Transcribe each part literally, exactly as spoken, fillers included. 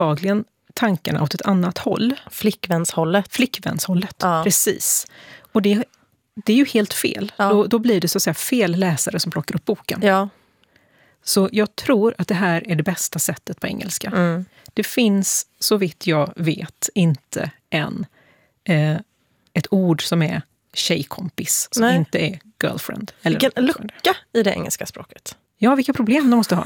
påtagligen tankarna åt ett annat håll. Flickvänshållet. Flickvänshållet, ja. Precis. Och det, det är ju helt fel. Ja. Då, då blir det så att säga fel läsare som plockar upp boken. Ja. Så jag tror att det här är det bästa sättet på engelska. Mm. Det finns, så vitt jag vet, inte en, eh, ett ord som är tjejkompis, som Nej. inte är girlfriend. Eller Vilken lucka i det engelska språket. Ja, vilka problem de måste ha.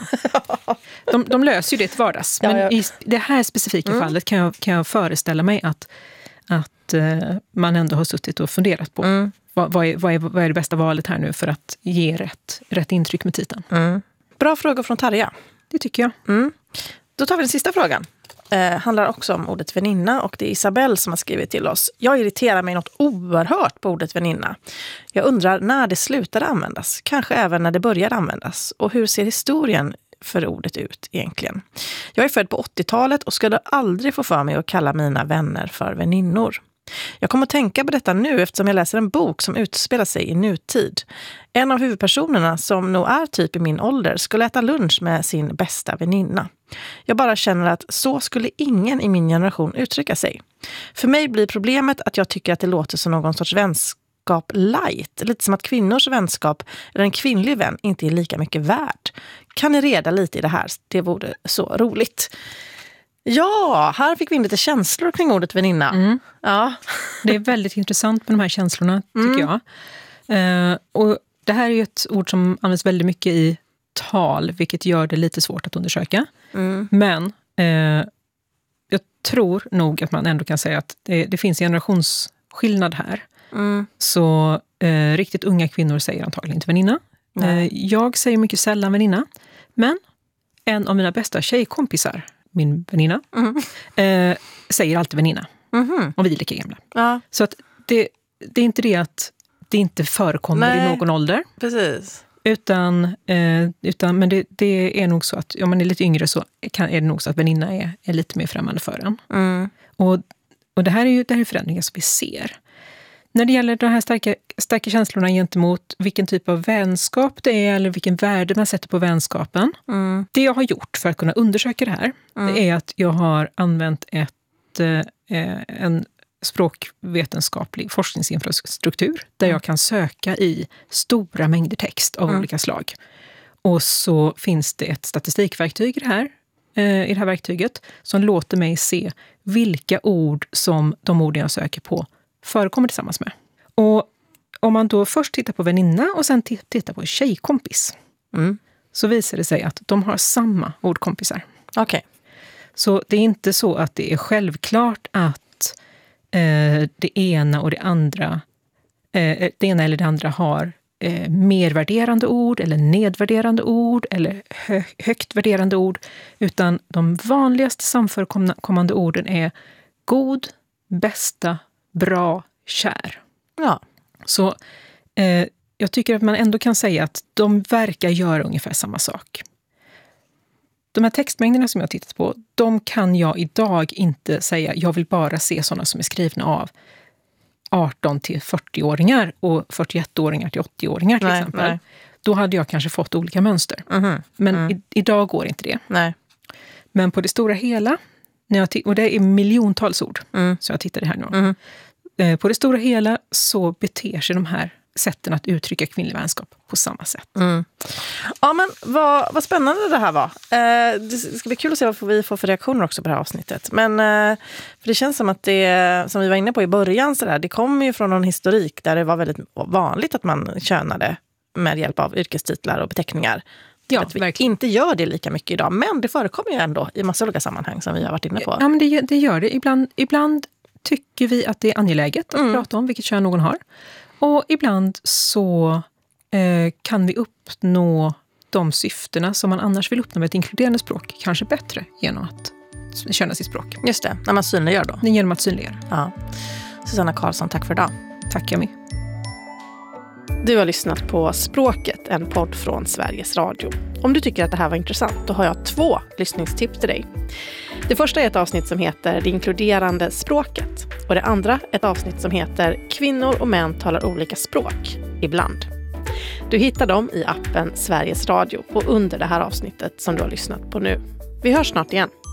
De, de löser ju det till vardags. Men ja, ja. i det här specifika mm. fallet kan jag, kan jag föreställa mig att, att eh, man ändå har suttit och funderat på mm. vad, vad, är, vad, är, vad är det bästa valet här nu för att ge rätt, rätt intryck med titeln. Mm. Bra fråga från Tarja. Det tycker jag. Mm. Då tar vi den sista frågan. Eh, handlar också om ordet väninna, och det är Isabelle som har skrivit till oss. Jag irriterar mig något oerhört på ordet väninna. Jag undrar när det slutade användas, kanske även när det började användas, och hur ser historien för ordet ut egentligen? Jag är född på åttiotalet och skulle aldrig få för mig att kalla mina vänner för väninnor. Jag kommer att tänka på detta nu eftersom jag läser en bok som utspelar sig i nutid. En av huvudpersonerna, som nog är typ i min ålder, skulle äta lunch med sin bästa väninna. Jag bara känner att så skulle ingen i min generation uttrycka sig. För mig blir problemet att jag tycker att det låter som någon sorts vänskap light. Lite som att kvinnors vänskap eller en kvinnlig vän inte är lika mycket värd. Kan ni reda lite i det här? Det vore så roligt. Ja, här fick vi in lite känslor kring ordet väninna. Mm. Ja. Det är väldigt intressant med de här känslorna, tycker mm. jag. Eh, och det här är ju ett ord som används väldigt mycket i tal, vilket gör det lite svårt att undersöka. Mm. Men eh, jag tror nog att man ändå kan säga att det, det finns en generationsskillnad här. Mm. Så eh, riktigt unga kvinnor säger antagligen inte väninna. Eh, jag säger mycket sällan väninna. Men en av mina bästa tjejkompisar, min väninna, mm. eh, säger alltid väninna. Mm. Och vi är lika gamla. Ja. Så att det, det är inte det att det inte förekommer Nej. i någon ålder. Precis. Utan, eh, utan men det, det är nog så att om man är lite yngre så kan, är det nog så att väninna är, är lite mer främmande för en. Mm. Och, och det här är ju det här är förändringar som vi ser. När det gäller de här starka, starka känslorna gentemot vilken typ av vänskap det är eller vilken värde man sätter på vänskapen. Mm. Det jag har gjort för att kunna undersöka det här mm. det är att jag har använt ett, eh, en språkvetenskaplig forskningsinfrastruktur där jag kan söka i stora mängder text av mm. olika slag. Och så finns det ett statistikverktyg i det här, eh, i det här verktyget som låter mig se vilka ord som de orden jag söker på förekommer tillsammans med. Och om man då först tittar på väninna och sen t- tittar på tjejkompis mm. så visar det sig att de har samma ordkompisar. Okej. Okay. Så det är inte så att det är självklart att eh, det ena och det andra eh, det ena eller det andra har eh, mervärderande ord eller nedvärderande ord eller hö- högt värderande ord, utan de vanligaste samförekommande orden är god, bästa, bra, kär. Ja. Så eh, jag tycker att man ändå kan säga att de verkar göra ungefär samma sak. De här textmängderna som jag har tittat på, de kan jag idag inte säga, jag vill bara se sådana som är skrivna av arton till fyrtio-åringar och fyrtioett-åringar till åttio-åringar till nej, exempel. Nej. Då hade jag kanske fått olika mönster. Mm-hmm. Men mm. i, idag går inte det. Nej. Men på det stora hela, när jag t- och det är miljontals ord, mm. så jag tittade här nu. Mm. Eh, på det stora hela så beter sig de här sätten att uttrycka kvinnlig vänskap på samma sätt. Mm. Ja, men vad, vad spännande det här var. Eh, det ska bli kul att se vad vi får för reaktioner också på det här avsnittet. Men eh, för det känns som att det, som vi var inne på i början, så där, det kommer ju från någon historik där det var väldigt vanligt att man könade med hjälp av yrkestitlar och beteckningar. Ja, att vi verkligen inte gör det lika mycket idag, men det förekommer ju ändå i massa olika sammanhang som vi har varit inne på. Ja, men det, det gör det. Ibland, ibland tycker vi att det är angeläget att mm. prata om vilket kön någon har. Och ibland så eh, kan vi uppnå de syftena som man annars vill uppnå med ett inkluderande språk kanske bättre genom att köna sitt språk. Just det, när man synliggör då. Genom att synliggöra. Ja. Susanna Karlsson, tack för idag. Tack jag med. Du har lyssnat på Språket, en podd från Sveriges Radio. Om du tycker att det här var intressant, då har jag två lyssningstips till dig. Det första är ett avsnitt som heter Det inkluderande språket. Och det andra ett avsnitt som heter Kvinnor och män talar olika språk, ibland. Du hittar dem i appen Sveriges Radio och under det här avsnittet som du har lyssnat på nu. Vi hörs snart igen.